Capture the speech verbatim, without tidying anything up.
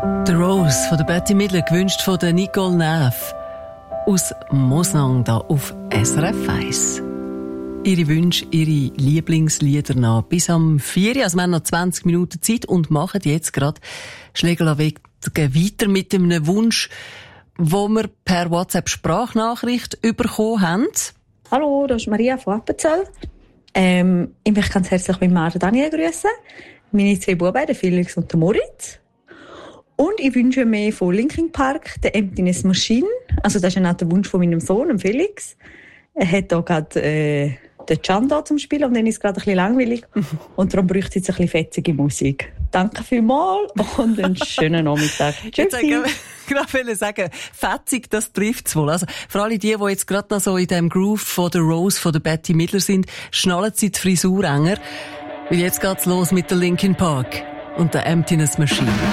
The Rose von der Betty Midler, gewünscht von der Nicole Neff aus Mosnang da auf S R F eins. Ihre Wünsche, Ihre Lieblingslieder nach bis am vier Uhr. Also wir haben noch zwanzig Minuten Zeit und machen jetzt gerade Schlägerlaweg weiter mit einem Wunsch, wo wir per WhatsApp-Sprachnachricht bekommen haben. Hallo, das ist Maria von Appenzell. Ähm, ich möchte ganz herzlich meinen Mann Daniel grüßen, meine zwei Buben, den Felix und den Moritz. Und ich wünsche mir von Linkin Park den Emptiness Machine. Also das ist auch der Wunsch von meinem Sohn, dem Felix. Er hat auch gerade äh, den Can da zum Spielen und dann ist es gerade ein bisschen langweilig. Und darum bräuchte es jetzt ein bisschen fetzige Musik. Danke vielmals und einen schönen Nachmittag. Tschüssi. Ich wollte sagen, fetzig, das trifft es wohl. Also, für alle die, die jetzt gerade noch so in dem Groove von der Rose, von der Betty Midler sind, schnallen sie die Frisur enger. Weil jetzt geht's los mit der Linkin Park und der Emptiness Machine.